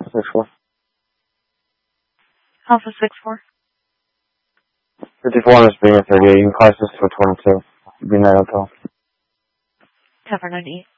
6-4. Alpha 6-4. 54 is being at 38. You can call us to 22. Be night hotel. Cover 98.